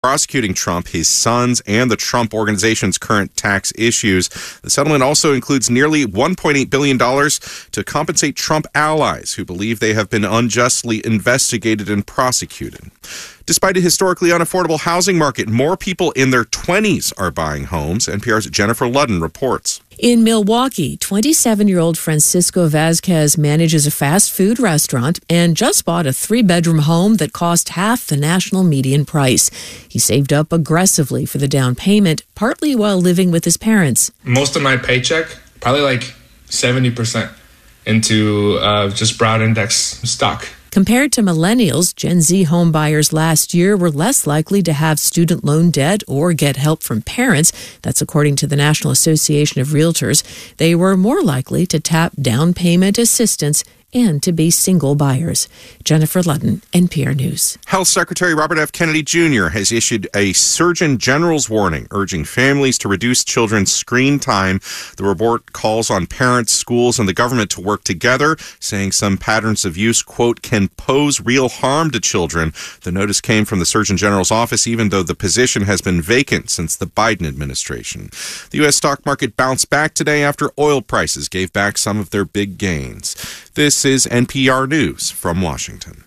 prosecuting Trump, his sons, and the Trump Organization's current tax issues. The settlement also includes nearly $1.8 billion to compensate Trump allies who believe they have been unjustly investigated and prosecuted. Despite a historically unaffordable housing market, more people in their 20s are buying homes. NPR's Jennifer Ludden reports. In Milwaukee, 27-year-old Francisco Vasquez manages a fast food restaurant and just bought a 3-bedroom home that cost half the national median price. He saved up aggressively for the down payment, partly while living with his parents. Most of my paycheck, probably like 70%, into just Broad Index stock. Compared to millennials, Gen Z home buyers last year were less likely to have student loan debt or get help from parents. That's according to the National Association of Realtors. They were more likely to tap down payment assistance and to be single buyers. Jennifer Ludden, NPR News. Health Secretary Robert F. Kennedy Jr. has issued a Surgeon General's warning, urging families to reduce children's screen time. The report calls on parents, schools, and the government to work together, saying some patterns of use, quote, can pose real harm to children. The notice came from the Surgeon General's office, even though the position has been vacant since the Biden administration. The U.S. stock market bounced back today after oil prices gave back some of their big gains. This is NPR News from Washington.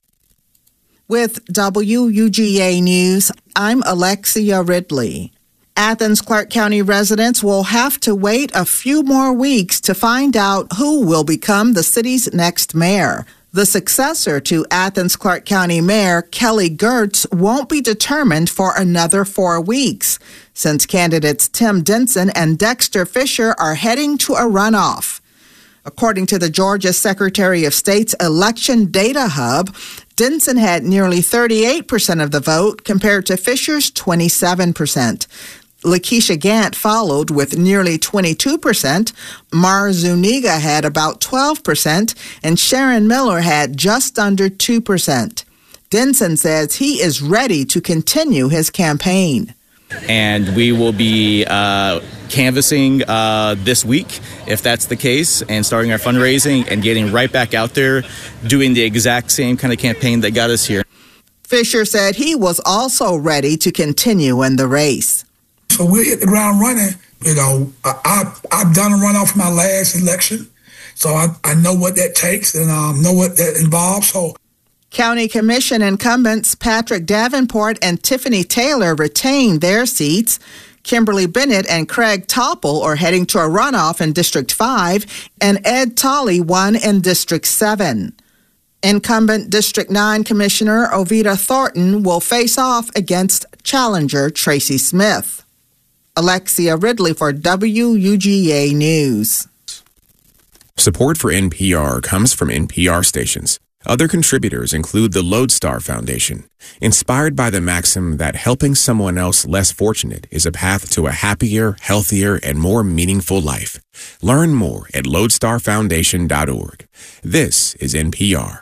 With WUGA News, I'm Alexia Ridley. Athens Clarke County residents will have to wait a few more weeks to find out who will become the city's next mayor. The successor to Athens Clarke County Mayor Kelly Girtz won't be determined for another 4 weeks, since candidates Tim Denson and Dexter Fisher are heading to a runoff. According to the Georgia Secretary of State's Election Data Hub, Denson had nearly 38% of the vote compared to Fisher's 27%. Lakeisha Gant followed with nearly 22%. Mar Zuniga had about 12%, and Sharon Miller had just under 2%. Denson says he is ready to continue his campaign. And we will be canvassing this week, if that's the case, and starting our fundraising and getting right back out there, doing the exact same kind of campaign that got us here. Fisher said he was also ready to continue in the race. So we hit the ground running. You know, I've done a runoff for my last election, so I know what that takes and know what that involves. So. County Commission incumbents Patrick Davenport and Tiffany Taylor retained their seats. Kimberly Bennett and Craig Topple are heading to a runoff in District 5, and Ed Tolley won in District 7. Incumbent District 9 Commissioner Ovita Thornton will face off against challenger Tracy Smith. Alexia Ridley for WUGA News. Support for NPR comes from NPR stations. Other contributors include the Lodestar Foundation, inspired by the maxim that helping someone else less fortunate is a path to a happier, healthier, and more meaningful life. Learn more at lodestarfoundation.org. This is NPR.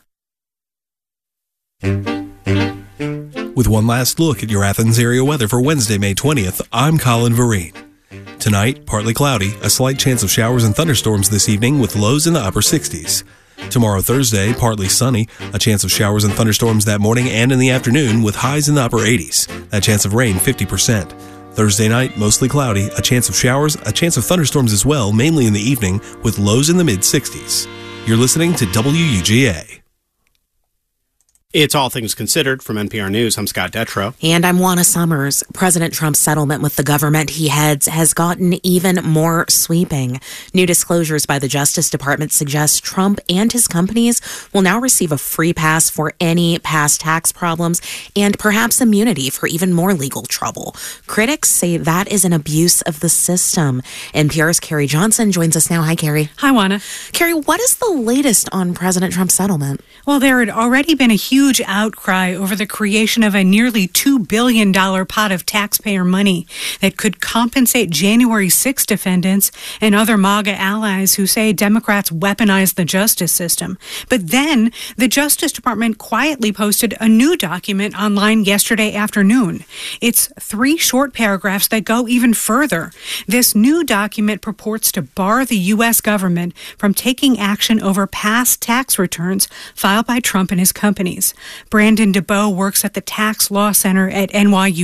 With one last look at your Athens area weather for Wednesday, May 20th, I'm Colin Vereen. Tonight, partly cloudy, a slight chance of showers and thunderstorms this evening with lows in the upper 60s. Tomorrow, Thursday, partly sunny, a chance of showers and thunderstorms that morning and in the afternoon with highs in the upper 80s. That chance of rain, 50%. Thursday night, mostly cloudy, a chance of showers, a chance of thunderstorms as well, mainly in the evening, with lows in the mid-60s. You're listening to WUGA. It's All Things Considered from NPR News. I'm Scott Detrow. And I'm Juana Summers. President Trump's settlement with the government he heads has gotten even more sweeping. New disclosures by the Justice Department suggest Trump and his companies will now receive a free pass for any past tax problems and perhaps immunity for even more legal trouble. Critics say that is an abuse of the system. NPR's Carrie Johnson joins us now. Hi, Carrie. Hi, Juana. Carrie, what is the latest on President Trump's settlement? Well, there had already been a huge outcry over the creation of a nearly $2 billion pot of taxpayer money that could compensate January 6 defendants and other MAGA allies who say Democrats weaponize the justice system. But then the Justice Department quietly posted a new document online yesterday afternoon. It's 3 short paragraphs that go even further. This new document purports to bar the U.S. government from taking action over past tax returns filed by Trump and his companies. Brandon DeBoe works at the Tax Law Center at NYU